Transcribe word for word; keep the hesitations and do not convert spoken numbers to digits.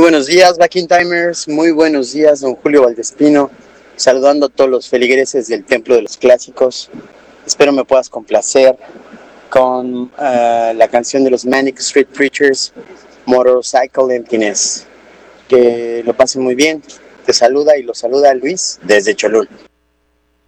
buenos días, Back in Timers. Muy buenos días, don Julio Valdespino. Saludando a todos los feligreses del Templo de los Clásicos. Espero me puedas complacer con uh, la canción de los Manic Street Preachers, Motorcycle Emptiness. Que lo pasen muy bien. Te saluda y lo saluda Luis desde Cholula.